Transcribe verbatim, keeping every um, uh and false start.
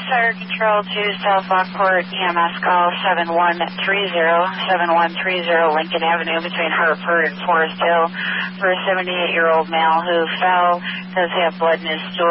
Fire Control to South Lockport, E M S call seven one three zero, seven one three zero Lincoln Avenue between Hartford and Forest Hill for a seventy-eight-year-old male who fell, does have blood in his stool.